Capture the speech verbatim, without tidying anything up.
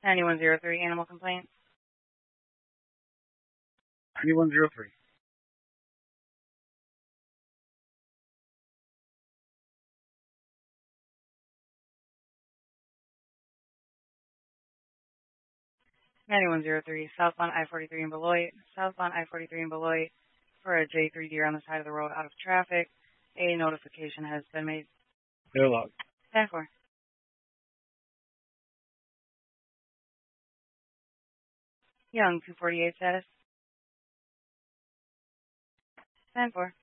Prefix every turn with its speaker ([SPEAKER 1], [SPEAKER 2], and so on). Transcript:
[SPEAKER 1] ninety-one oh three, animal complaint.
[SPEAKER 2] ninety-one oh three.
[SPEAKER 1] ninety-one oh three, southbound I forty-three in Beloit. Southbound I forty-three in Beloit for a J three deer on the side of the road out of traffic. A notification has been made.
[SPEAKER 2] They're locked.
[SPEAKER 1] ten four. Young, two forty-eight status. ten four.